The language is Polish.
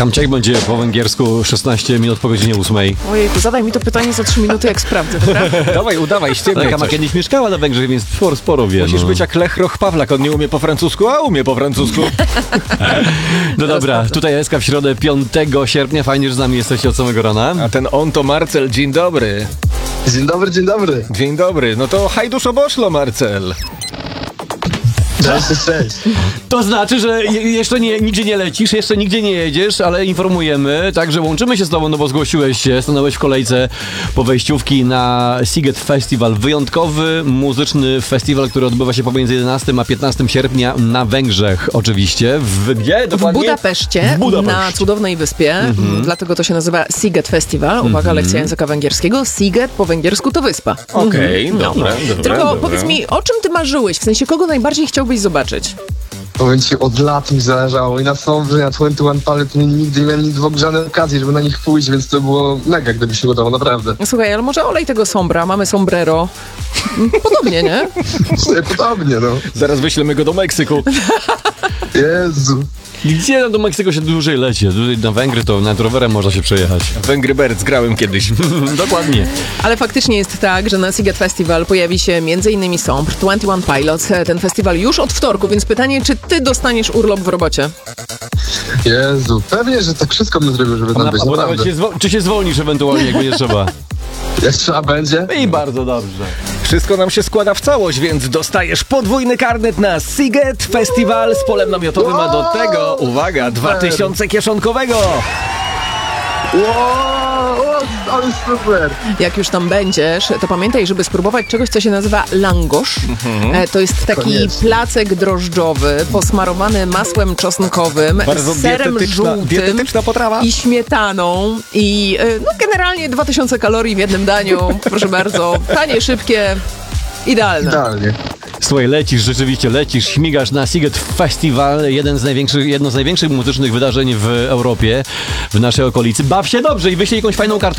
Kamciak będzie po węgiersku 16 minut po godzinie 8. Ojejku, zadaj mi to pytanie za 3 minuty, jak sprawdzę, dobra? Dawaj, udawaj, ściemnij Kama coś. kiedyś mieszkała na Węgrzech, więc sporo wie. Musisz być jak Lech Roch-Pawlak, on nie umie po francusku, a umie po francusku. No dobra, tutaj Eska w środę 5 sierpnia. Fajnie, że z nami jesteście od samego rana. A ten on to Marcel, dzień dobry. Dzień dobry, dzień dobry. Dzień dobry, no to hajdusz oboszlo, Marcel. Cześć. To znaczy, że jeszcze nigdzie nie lecisz, jeszcze nigdzie nie jedziesz, ale informujemy, także łączymy się z tobą, no bo zgłosiłeś się, stanąłeś w kolejce po wejściówki na Sziget Festival. Wyjątkowy, muzyczny festiwal, który odbywa się pomiędzy 11 a 15 sierpnia na Węgrzech oczywiście. Gdzie? W Dokładnie? Budapeszcie, na cudownej wyspie, dlatego to się nazywa Sziget Festival. Uwaga, lekcja języka węgierskiego. Sziget po węgiersku to wyspa. Okej, dobra. Tylko powiedz mi, o czym ty marzyłeś? W sensie, kogo najbardziej chciałbyś zobaczyć? Powiem ci, od lat mi zależało i na Sombry, na 21 Pilot nigdy nie miałem w ogóle żadnej okazji, żeby na nich pójść, więc to było mega, gdyby się udało, naprawdę. Słuchaj, ale może olej tego sombra, mamy sombrero. Podobnie, nie? Podobnie, no. Zaraz wyślemy go do Meksyku. Jezu. Gdzie do Meksyku się dłużej leci? Na Węgry to nad rowerem można się przejechać. Węgry Birds grałem kiedyś. Dokładnie. Ale faktycznie jest tak, że na Sziget Festival pojawi się m.in. Sombr, 21 Pilots. Ten festiwal już od wtorku, więc pytanie, czy ty dostaniesz urlop w robocie? Jezu. Pewnie, że tak wszystko bym zrobił, żeby tam być, Bo nawet naprawdę. czy się zwolnisz ewentualnie, jak będzie trzeba. Jak trzeba będzie? I bardzo dobrze. Wszystko nam się składa w całość, więc dostajesz podwójny karnet na Sziget Festival z polem namiotowym, a do tego, uwaga, 2000 kieszonkowego. Wow, ale super. Jak już tam będziesz, to pamiętaj, żeby spróbować czegoś, co się nazywa langosz. To jest taki Koniecznie. placek drożdżowy, posmarowany masłem czosnkowym, Bardzo z serem żółtym dietetyczna potrawa. i śmietaną. I no, generalnie 2000 kalorii w jednym daniu. Proszę bardzo, tanie, szybkie, idealne. Idealnie. Słuchaj, rzeczywiście lecisz, śmigasz na Sziget Festival, jedno z największych muzycznych wydarzeń w Europie, w naszej okolicy. Baw się dobrze i wyślij jakąś fajną kartkę.